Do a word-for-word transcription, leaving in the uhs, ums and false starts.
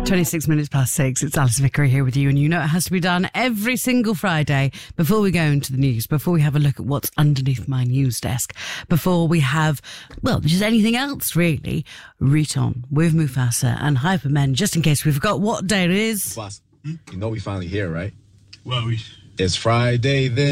twenty-six minutes past six. It's Alice Vickery here with you, and you know it has to be done every single Friday before we go into the news, before we have a look at what's underneath my news desk, before we have, well, just anything else really. Riton with Mufasa and Hypermen, just in case we forgot what day it is. Boss, you know we finally here, right? Well, we... It's Friday then.